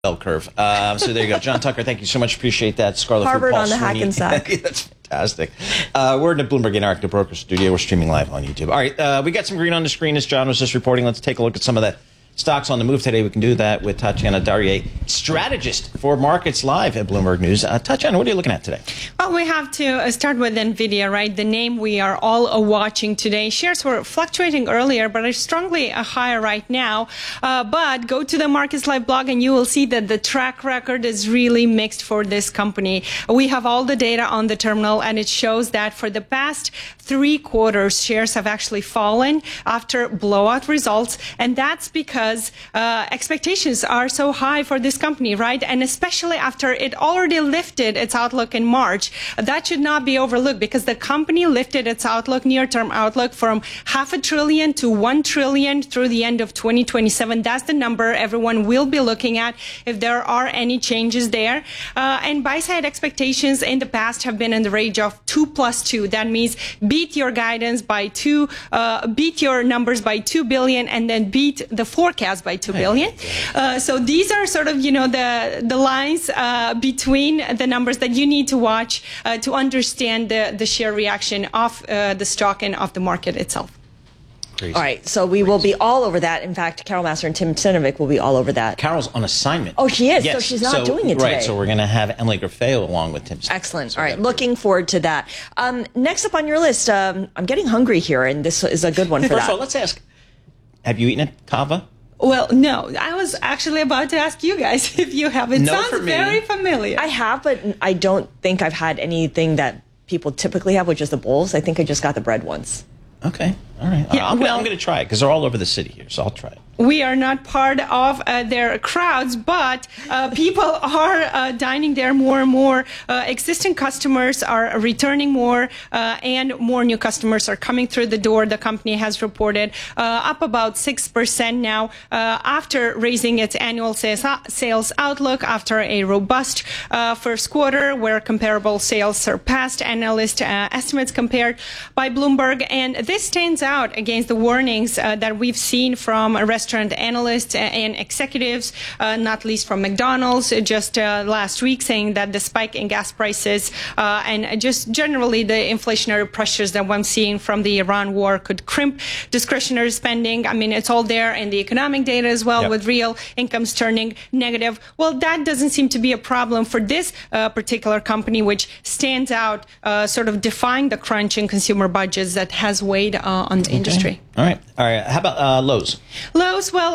bell curve. So there you go. John Tucker, thank you so much. Appreciate that. Scarlett Harvard Paul on the Hackensack. That's fantastic. We're in the Bloomberg Interactive Broker Studio. We're streaming live on YouTube. All right, we got some green on the screen as John was just reporting. Let's take a look at some of the stocks on the move today. We can do that with Tatiana Darrier, strategist for Markets Live at Bloomberg News. Tatiana, what are you looking at today? Well, we have to start with NVIDIA, right? The name we are all watching today. Shares were fluctuating earlier, but are strongly higher right now. But go to the Markets Live blog and you will see that the track record is really mixed for this company. We have all the data on the terminal, and it shows that for the past 3 quarters, shares have actually fallen after blowout results. And that's because expectations are so high for this company, right? And especially after it already lifted its outlook in March. That should not be overlooked because the company lifted its outlook, near-term outlook, from $500 billion to $1 trillion through the end of 2027. That's the number everyone will be looking at if there are any changes there. And buy-side expectations in the past have been in the range of 2 plus 2. That means beat your guidance by 2, beat your numbers by $2 billion, and then beat the forecast by $2 billion. So these are sort of, the lines between the numbers that you need to watch to understand the share reaction of the stock and of the market itself. Crazy. All right, so we will be all over that. In fact, Carol Massar and Tim Sinovic will be all over that. Carol's on assignment. Oh, she is, yes. so she's not doing it today. Right, so we're going to have Emily Grafeo along with Tim Sinovic. Excellent. All right, looking forward to that. Next up on your list, I'm getting hungry here, and this is a good one for that. First of all, let's ask, have you eaten at Cava? Well, no. I was actually about to ask you guys if you have. It sounds very familiar. I have, but I don't think I've had anything that people typically have, which is the bowls. I think I just got the bread once. Okay. All right. Yeah, I'm going to try it because they're all over the city here, so I'll try it. We are not part of their crowds, but people are dining there more and more. Existing customers are returning more, and more new customers are coming through the door. The company has reported up about 6% now after raising its annual sales outlook after a robust first quarter where comparable sales surpassed analyst estimates compared by Bloomberg. And this stands out against the warnings that we've seen from restaurant analysts and executives, not least from McDonald's, just last week, saying that the spike in gas prices and just generally the inflationary pressures that we're seeing from the Iran war could crimp discretionary spending. I mean, it's all there in the economic data as well, with real incomes turning negative. Well, that doesn't seem to be a problem for this particular company, which stands out, sort of defying the crunch in consumer budgets that has weighed on the industry. All right. How about Lowe's? Lowe's, well,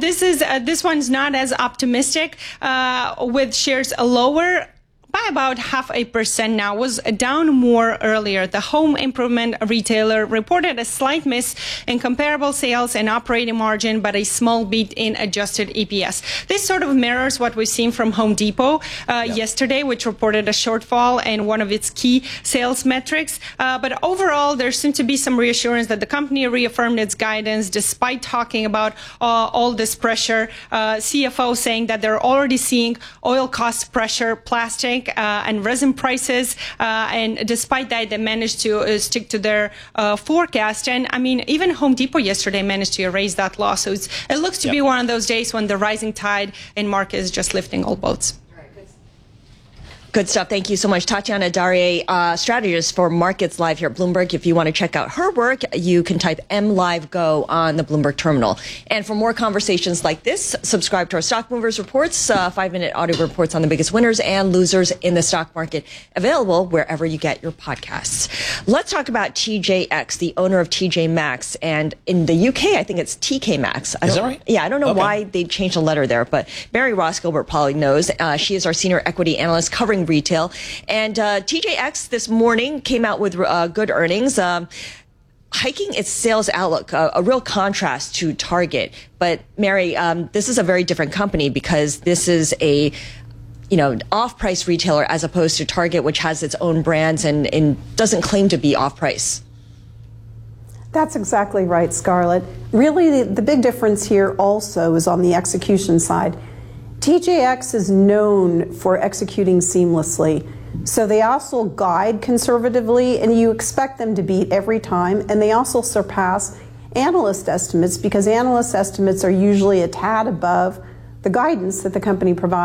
this one's not as optimistic, with shares lower by about 0.5% now, was down more earlier. The home improvement retailer reported a slight miss in comparable sales and operating margin, but a small beat in adjusted EPS. This sort of mirrors what we've seen from Home Depot yesterday, which reported a shortfall in one of its key sales metrics. But overall, there seemed to be some reassurance that the company reaffirmed its guidance despite talking about all this pressure. CFO saying that they're already seeing oil cost pressure, plastic, and resin prices, and despite that, they managed to stick to their forecast. And I mean, even Home Depot yesterday managed to erase that loss. So it looks to be one of those days when the rising tide in market is just lifting all boats. Good stuff. Thank you so much. Tatiana Darrier, strategist for Markets Live here at Bloomberg. If you want to check out her work, you can type MLiveGo on the Bloomberg terminal. And for more conversations like this, subscribe to our Stock Movers Reports, 5-minute audio reports on the biggest winners and losers in the stock market, available wherever you get your podcasts. Let's talk about TJX, the owner of TJ Maxx. And in the UK, I think it's TK Maxx. Is that right? Yeah, I don't know why they changed the letter there, but Mary Ross Gilbert probably knows. She is our senior equity analyst covering retail. And TJX this morning came out with good earnings, hiking its sales outlook, a real contrast to Target. But Mary, this is a very different company because this is a off-price retailer as opposed to Target, which has its own brands and doesn't claim to be off-price. That's exactly right, Scarlett. Really, the big difference here also is on the execution side. TJX is known for executing seamlessly, so they also guide conservatively, and you expect them to beat every time, and they also surpass analyst estimates because analyst estimates are usually a tad above the guidance that the company provides